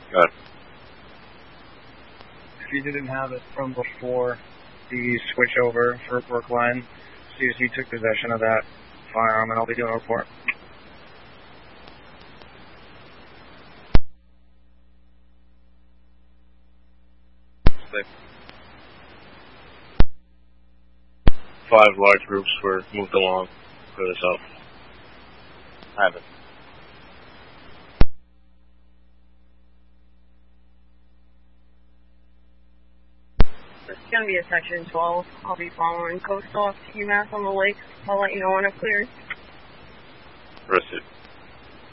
Good. If you didn't have it from before the switch over for Brookline, CSC took possession of that firearm, and I'll be doing a report. Six. 5 large groups were moved along. Clear this up. Have it. It's going to be a section 12. I'll be following coast off to UMass on the lake. I'll let you know when it's cleared. Received.